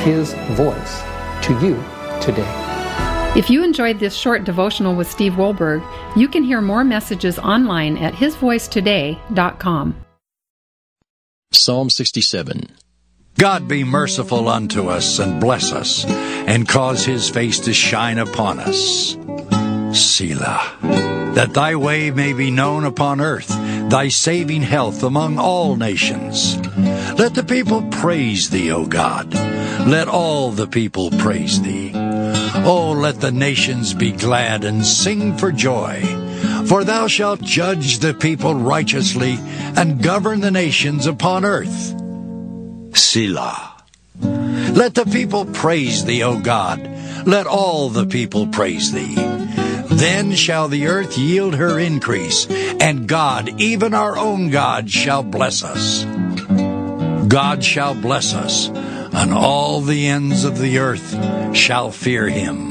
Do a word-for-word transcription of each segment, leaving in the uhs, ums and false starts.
His voice to you today. If you enjoyed this short devotional with Steve Wohlberg, you can hear more messages online at his voice today dot com. Psalm sixty-seven. God be merciful unto us, and bless us, and cause his face to shine upon us. Selah. That thy way may be known upon earth, thy saving health among all nations. Let the people praise thee, O God. Let all the people praise thee. Oh, let the nations be glad and sing for joy. For thou shalt judge the people righteously, and govern the nations upon earth. Selah. Let the people praise thee, O God. Let all the people praise thee. Then shall the earth yield her increase, and God, even our own God, shall bless us. God shall bless us, and all the ends of the earth shall fear him.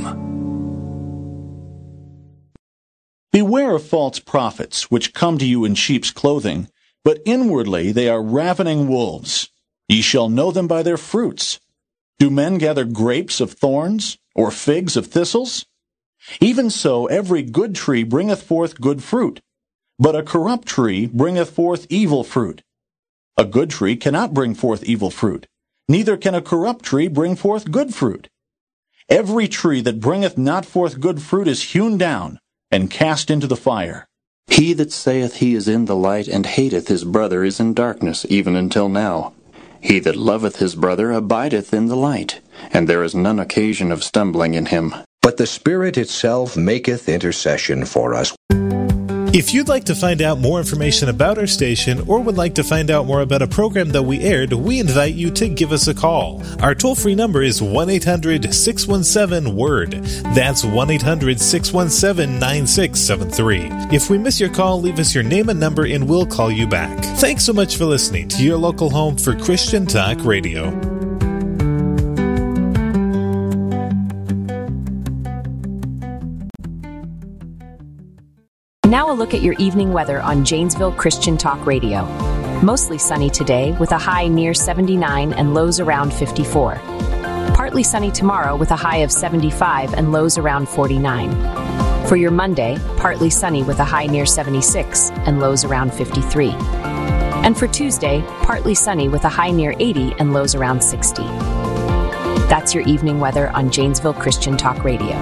Beware of false prophets, which come to you in sheep's clothing, but inwardly they are ravening wolves. Ye shall know them by their fruits. Do men gather grapes of thorns, or figs of thistles? Even so every good tree bringeth forth good fruit, but a corrupt tree bringeth forth evil fruit. A good tree cannot bring forth evil fruit, neither can a corrupt tree bring forth good fruit. Every tree that bringeth not forth good fruit is hewn down, and cast into the fire. He that saith he is in the light, and hateth his brother, is in darkness, even until now. He that loveth his brother abideth in the light, and there is none occasion of stumbling in him. But the Spirit itself maketh intercession for us. If you'd like to find out more information about our station, or would like to find out more about a program that we aired, we invite you to give us a call. Our toll-free number is one eight hundred six one seven word. That's one eight hundred six one seven nine six seven three. If we miss your call, leave us your name and number and we'll call you back. Thanks so much for listening to your local home for Christian Talk Radio. Now a look at your evening weather on Janesville Christian Talk Radio. Mostly sunny today with a high near seventy-nine and lows around fifty-four. Partly sunny tomorrow with a high of seventy-five and lows around forty-nine. For your Monday, partly sunny with a high near seventy-six and lows around fifty-three. And for Tuesday, partly sunny with a high near eighty and lows around sixty. That's your evening weather on Janesville Christian Talk Radio.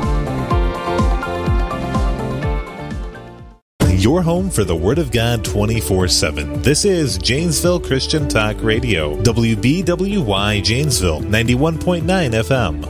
Your home for the Word of God twenty-four seven. This is Janesville Christian Talk Radio. W B W Y Janesville, ninety-one point nine F M.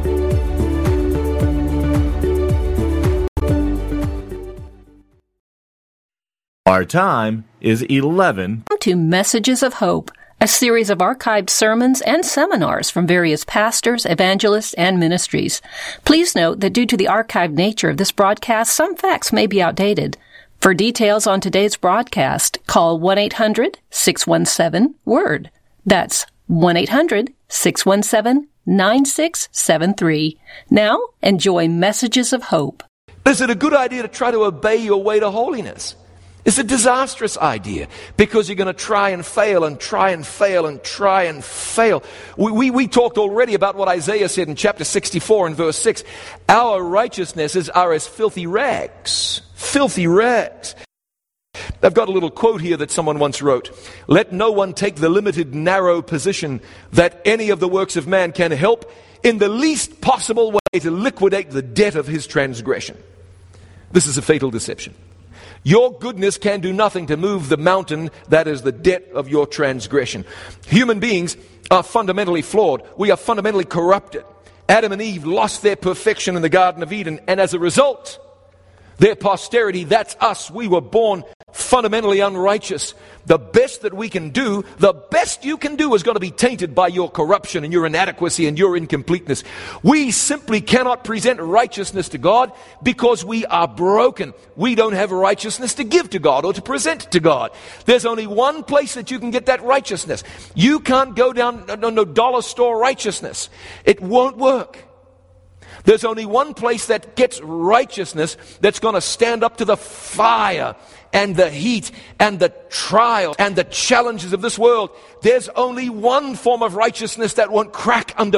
Our time is eleven. To Messages of Hope, a series of archived sermons and seminars from various pastors, evangelists, and ministries. Please note that due to the archived nature of this broadcast, some facts may be outdated. For details on today's broadcast, call one eight hundred six one seven word. That's one eight hundred six one seven nine six seven three. Now, enjoy Messages of Hope. Is it a good idea to try to obey your way to holiness? It's a disastrous idea because you're going to try and fail and try and fail and try and fail. We, we, we talked already about what Isaiah said in chapter sixty-four and verse six. Our righteousnesses are as filthy rags. Filthy rags. I've got a little quote here that someone once wrote. Let no one take the limited, narrow position that any of the works of man can help in the least possible way to liquidate the debt of his transgression. This is a fatal deception. Your goodness can do nothing to move the mountain that is the debt of your transgression. Human beings are fundamentally flawed. We are fundamentally corrupted. Adam and Eve lost their perfection in the Garden of Eden, and as a result, their posterity, that's us. We were born fundamentally unrighteous. The best that we can do, the best you can do is going to be tainted by your corruption and your inadequacy and your incompleteness. We simply cannot present righteousness to God because we are broken. We don't have righteousness to give to God or to present to God. There's only one place that you can get that righteousness. You can't go down no, no dollar store righteousness. It won't work. There's only one place that gets righteousness that's going to stand up to the fire and the heat and the trial and the challenges of this world. There's only one form of righteousness that won't crack under